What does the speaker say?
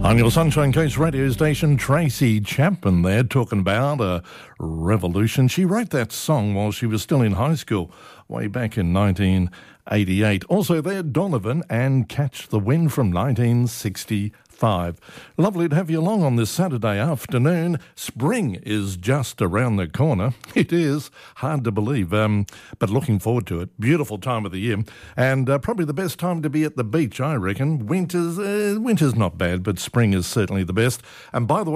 On your Sunshine Coast radio station, Tracy Chapman there talking about a revolution. She wrote that song while she was still in high school, way back in 1988. Also there, Donovan and Catch the Wind from 1965. Lovely to have you along on this Saturday afternoon. Spring is just around the corner. It is hard to believe, but looking forward to it. Beautiful time of the year, and probably the best time to be at the beach, I reckon. Winter's not bad, but spring is certainly the best. And by the way,